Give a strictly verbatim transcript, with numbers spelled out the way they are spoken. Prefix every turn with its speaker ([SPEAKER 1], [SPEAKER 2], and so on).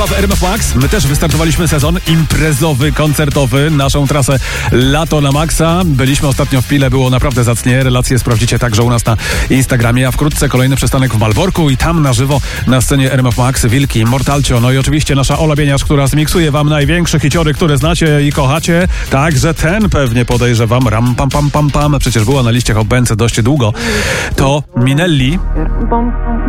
[SPEAKER 1] zabaw R M F Max. My też wystartowaliśmy sezon imprezowy, koncertowy, naszą trasę Lato na Maxa. Byliśmy ostatnio w Pile, było naprawdę zacnie. Relacje sprawdzicie także u nas na Instagramie, a wkrótce kolejny przystanek w Malborku i tam na żywo na scenie R M F Max Wilki, Mortalcio, no i oczywiście nasza Ola Bieniasz, która zmiksuje wam największe hiciory, które znacie i kochacie. Także ten pewnie podejrzewam, ram pam pam pam pam, przecież była na liście Hot Bence dość długo. To Minelli.